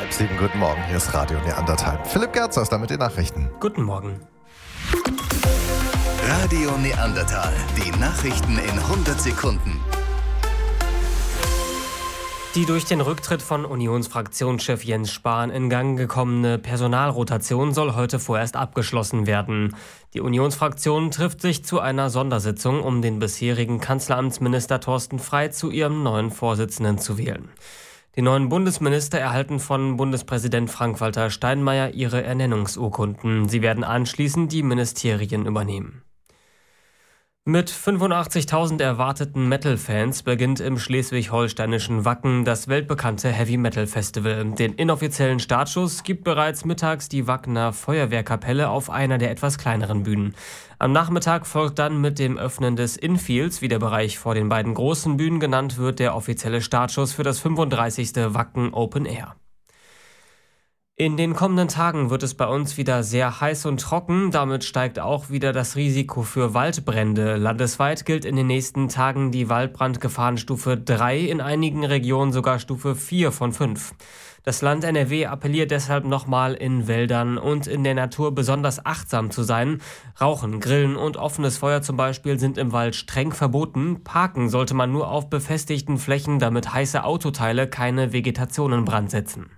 6:30. Guten Morgen, hier ist Radio Neandertal. Philipp Gerzer ist da mit den Nachrichten. Guten Morgen. Radio Neandertal, die Nachrichten in 100 Sekunden. Die durch den Rücktritt von Unionsfraktionschef Jens Spahn in Gang gekommene Personalrotation soll heute vorerst abgeschlossen werden. Die Unionsfraktion trifft sich zu einer Sondersitzung, um den bisherigen Kanzleramtsminister Thorsten Frey zu ihrem neuen Vorsitzenden zu wählen. Die neuen Bundesminister erhalten von Bundespräsident Frank-Walter Steinmeier ihre Ernennungsurkunden. Sie werden anschließend die Ministerien übernehmen. Mit 85.000 erwarteten Metal-Fans beginnt im schleswig-holsteinischen Wacken das weltbekannte Heavy-Metal-Festival. Den inoffiziellen Startschuss gibt bereits mittags die Wackener Feuerwehrkapelle auf einer der etwas kleineren Bühnen. Am Nachmittag folgt dann mit dem Öffnen des Infields, wie der Bereich vor den beiden großen Bühnen genannt wird, der offizielle Startschuss für das 35. Wacken Open Air. In den kommenden Tagen wird es bei uns wieder sehr heiß und trocken. Damit steigt auch wieder das Risiko für Waldbrände. Landesweit gilt in den nächsten Tagen die Waldbrandgefahrenstufe 3, in einigen Regionen sogar Stufe 4 von 5. Das Land NRW appelliert deshalb nochmal, in Wäldern und in der Natur besonders achtsam zu sein. Rauchen, Grillen und offenes Feuer zum Beispiel sind im Wald streng verboten. Parken sollte man nur auf befestigten Flächen, damit heiße Autoteile keine Vegetation in Brand setzen.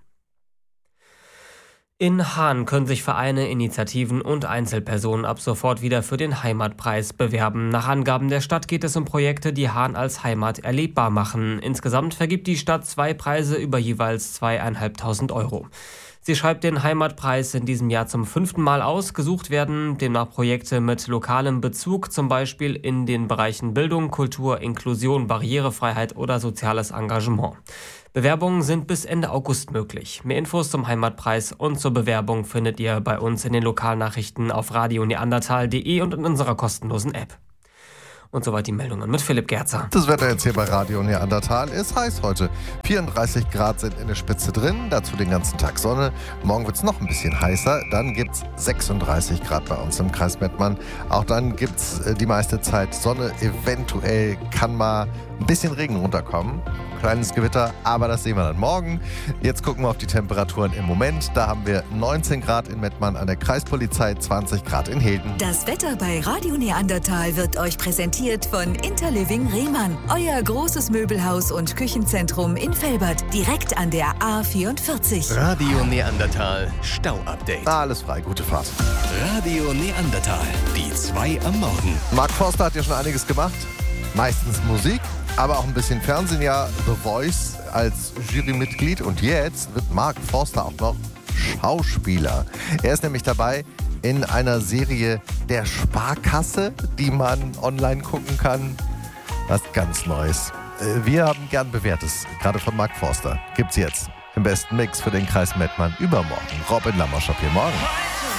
In Haan können sich Vereine, Initiativen und Einzelpersonen ab sofort wieder für den Heimatpreis bewerben. Nach Angaben der Stadt geht es um Projekte, die Haan als Heimat erlebbar machen. Insgesamt vergibt die Stadt 2 Preise über jeweils 2.500 Euro. Sie schreibt den Heimatpreis in diesem Jahr zum 5. Mal aus. Gesucht werden demnach Projekte mit lokalem Bezug, zum Beispiel in den Bereichen Bildung, Kultur, Inklusion, Barrierefreiheit oder soziales Engagement. Bewerbungen sind bis Ende August möglich. Mehr Infos zum Heimatpreis und zur Bewerbung findet ihr bei uns in den Lokalnachrichten auf radioneandertal.de und in unserer kostenlosen App. Und soweit die Meldungen mit Philipp Gerzer. Das Wetter jetzt hier bei Radio Neandertal ist heiß heute. 34 Grad sind in der Spitze drin, dazu den ganzen Tag Sonne. Morgen wird es noch ein bisschen heißer, dann gibt es 36 Grad bei uns im Kreis Mettmann. Auch dann gibt es die meiste Zeit Sonne. Eventuell kann mal ein bisschen Regen runterkommen. Kleines Gewitter, aber das sehen wir dann morgen. Jetzt gucken wir auf die Temperaturen im Moment. Da haben wir 19 Grad in Mettmann an der Kreispolizei, 20 Grad in Hilden. Das Wetter bei Radio Neandertal wird euch präsentiert von Interliving Rehmann. Euer großes Möbelhaus und Küchenzentrum in Velbert, direkt an der A44. Radio Neandertal Stau-Update. Alles frei, gute Fahrt. Radio Neandertal, die 2 am Morgen. Mark Forster hat ja schon einiges gemacht. Meistens Musik, aber auch ein bisschen Fernsehen, ja, The Voice als Jurymitglied. Und jetzt wird Mark Forster auch noch Schauspieler. Er ist nämlich dabei in einer Serie der Sparkasse, die man online gucken kann. Was ganz Neues. Wir haben gern Bewährtes, gerade von Mark Forster. Gibt's jetzt im besten Mix für den Kreis Mettmann übermorgen. Robin Lammerschop hier morgen.